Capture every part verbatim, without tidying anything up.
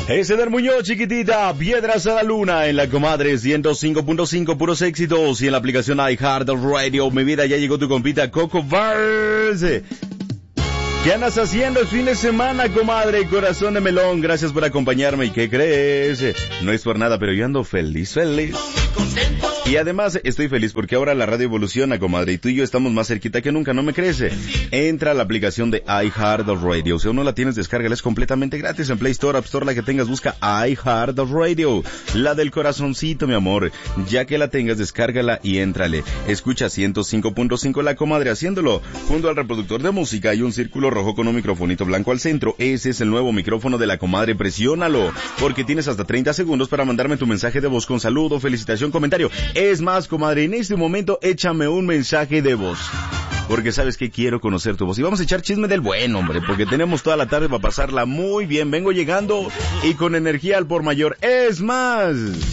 Ese del Muñoz, chiquitita, Piedras a la Luna, en la Comadre ciento cinco punto cinco, puros éxitos, y en la aplicación iHeartRadio. Mi vida, ya llegó tu compita Coco Bars. ¿Qué andas haciendo el fin de semana, comadre? Corazón de melón, gracias por acompañarme. ¿Y qué crees? No es por nada, pero yo ando feliz, feliz. Y además estoy feliz porque ahora la radio evoluciona, comadre, y tú y yo estamos más cerquita que nunca, ¿no me crees? Entra a la aplicación de iHeartRadio. Si aún no la tienes, descárgala, es completamente gratis en Play Store, App Store, la que tengas, busca iHeartRadio. La del corazoncito, mi amor. Ya que la tengas, descárgala y éntrale. Escucha ciento cinco punto cinco la comadre haciéndolo. Junto al reproductor de música hay un círculo rojo con un microfonito blanco al centro. Ese es el nuevo micrófono de la comadre, presiónalo, porque tienes hasta treinta segundos para mandarme tu mensaje de voz con saludo, felicitación, comentario. Es más, comadre, en este momento échame un mensaje de voz, porque sabes que quiero conocer tu voz. Y vamos a echar chisme del buen, hombre, porque tenemos toda la tarde para pasarla muy bien. Vengo llegando y con energía al por mayor. Es más,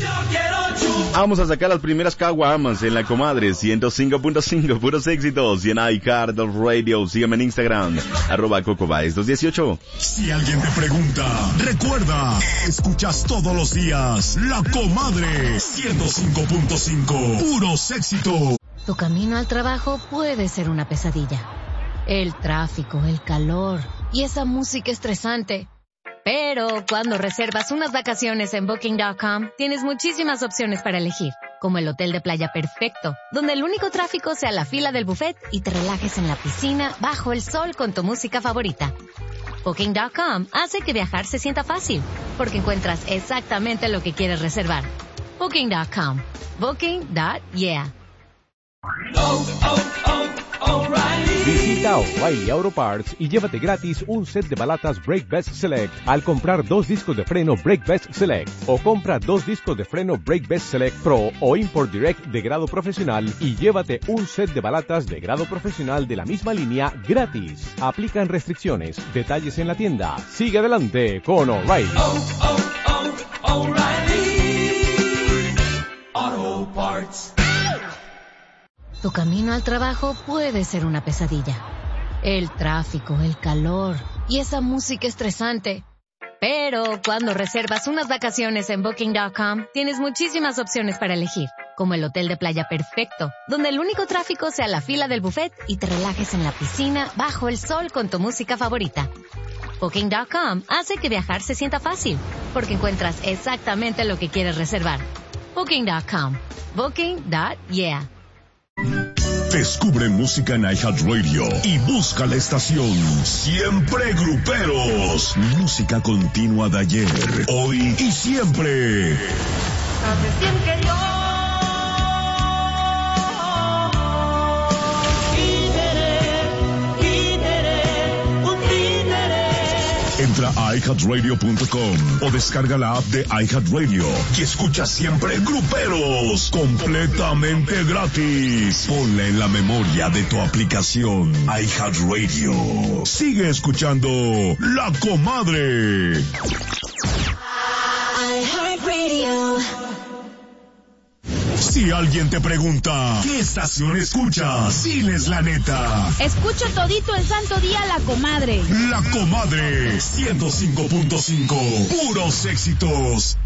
vamos a sacar las primeras caguamas en la comadre ciento cinco punto cinco, puros éxitos, y en iHeartRadio. Sígueme en Instagram, arroba cocobaes dos dieciocho. Si alguien te pregunta, recuerda, escuchas todos los días La Comadre ciento cinco punto cinco, puros éxitos. Tu camino al trabajo puede ser una pesadilla. El tráfico, el calor y esa música estresante. Pero cuando reservas unas vacaciones en Booking punto com, tienes muchísimas opciones para elegir, como el hotel de playa perfecto, donde el único tráfico sea la fila del buffet y te relajes en la piscina bajo el sol con tu música favorita. Booking punto com hace que viajar se sienta fácil, porque encuentras exactamente lo que quieres reservar. Booking punto com. Booking punto yeah. Oh, oh, oh, O'Reilly. Visita O'Reilly Auto Parts y llévate gratis un set de balatas Brake Best Select al comprar dos discos de freno Brake Best Select, o compra dos discos de freno Brake Best Select Pro o Import Direct de grado profesional y llévate un set de balatas de grado profesional de la misma línea gratis. Aplican restricciones. Detalles en la tienda. Sigue adelante con O'Reilly. Oh, oh, oh, O'Reilly Auto Parts. Tu camino al trabajo puede ser una pesadilla. El tráfico, el calor y esa música estresante. Pero cuando reservas unas vacaciones en Booking punto com, tienes muchísimas opciones para elegir, como el hotel de playa perfecto, donde el único tráfico sea la fila del buffet y te relajes en la piscina bajo el sol con tu música favorita. Booking punto com hace que viajar se sienta fácil, porque encuentras exactamente lo que quieres reservar. Booking punto com. Booking punto yeah. Descubre música en iHeartRadio y busca la estación Siempre Gruperos. Música continua de ayer, hoy y siempre. Sabes bien que yo Entra a i heart radio punto com o descarga la app de iHeartRadio y escucha Siempre Gruperos completamente gratis. Ponla en la memoria de tu aplicación iHeartRadio. Sigue escuchando La Comadre. iHeartRadio. Si alguien te pregunta, ¿qué estación escuchas? Diles la neta. Escucho todito el santo día La Comadre. La Comadre ciento cinco punto cinco. Puros éxitos.